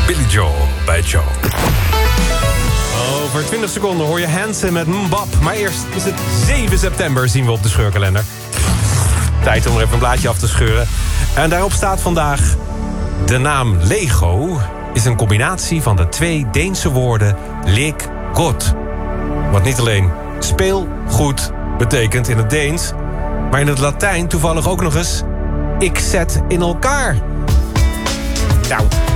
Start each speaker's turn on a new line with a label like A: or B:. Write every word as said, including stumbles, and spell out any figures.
A: Billy Joel bij Joe. Over twintig seconden hoor je Hansen met Mbap. Maar eerst is het zeven september, zien we op de scheurkalender. Tijd om er even een blaadje af te scheuren. En daarop staat vandaag... De naam Lego is een combinatie van de twee Deense woorden lek godt. Wat niet alleen speelgoed betekent in het Deens... maar in het Latijn toevallig ook nog eens... ik zet in elkaar. Nou...